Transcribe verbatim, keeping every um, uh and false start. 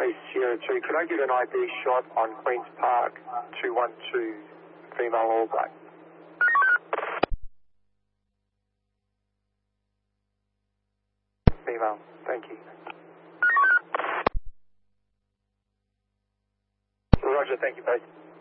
X-ray Sierra two, could I get an I D shot on Queen's Park, two one two, female All Black? Female, thank you. Roger, thank you, base.